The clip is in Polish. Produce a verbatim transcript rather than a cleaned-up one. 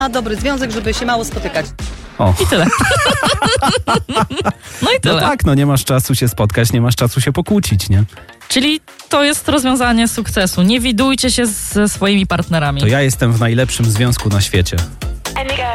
ma dobry związek, żeby się mało spotykać. O. I tyle. No i No tyle. tak, no nie masz czasu się spotkać, nie masz czasu się pokłócić, nie? Czyli to jest rozwiązanie sukcesu. Nie widujcie się ze swoimi partnerami. To ja jestem w najlepszym związku na świecie.